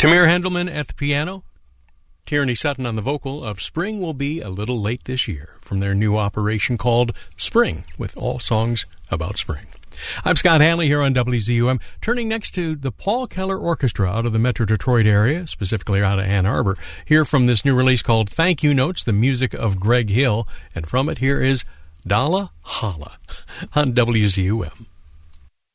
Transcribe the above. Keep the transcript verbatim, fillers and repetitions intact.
Tamir Hendelman at the piano, Tierney Sutton on the vocal of Spring Will Be a Little Late This Year from their new operation called Spring, with all songs about spring. I'm Scott Hanley here on W Z U M, turning next to the Paul Keller Orchestra out of the Metro Detroit area, specifically out of Ann Arbor. Hear from this new release called Thank You Notes, the music of Greg Hill, and from it here is Dalla Holla on W Z U M.